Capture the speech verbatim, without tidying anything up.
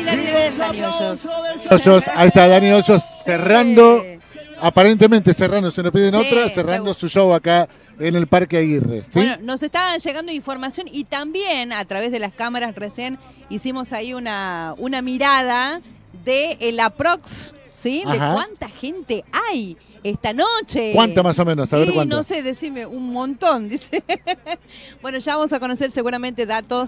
Dani, Dani, Dani Hoyos. Hoyos, ahí está Dani Hoyos cerrando, Sí. aparentemente cerrando, se nos piden Sí, otra, cerrando seguro. su show acá en el Parque Aguirre. ¿Sí? Bueno, nos está llegando información y también a través de las cámaras recién hicimos ahí una, una mirada de el aprox, ¿sí? De Ajá. cuánta gente hay esta noche. ¿Cuánta más o menos? A ver Y cuánto. no sé, decime, un montón, dice. Bueno, ya vamos a conocer seguramente datos